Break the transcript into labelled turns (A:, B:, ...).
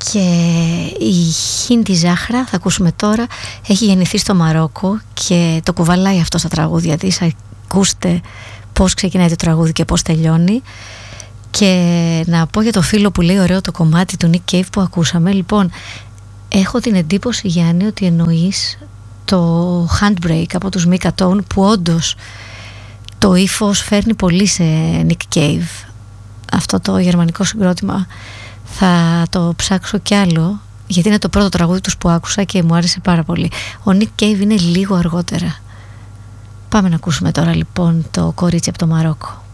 A: Και η Χίντι Ζάχρα, θα ακούσουμε τώρα, έχει γεννηθεί στο Μαρόκο και το κουβαλάει αυτό στα τραγούδια της. Ακούστε πώς ξεκινάει το τραγούδι και πώς τελειώνει. Και να πω για το φίλο που λέει ωραίο το κομμάτι του Nick Cave που ακούσαμε. Λοιπόν, έχω την εντύπωση, Γιάννη, ότι εννοείς το Handbrake από τους Mika Tone, που όντως το ύφος φέρνει πολύ σε Nick Cave. Αυτό το γερμανικό συγκρότημα θα το ψάξω κι άλλο, γιατί είναι το πρώτο τραγούδι τους που άκουσα και μου άρεσε πάρα πολύ. Ο Nick Cave είναι λίγο αργότερα. Πάμε να ακούσουμε τώρα λοιπόν το κορίτσι από το Μαρόκο.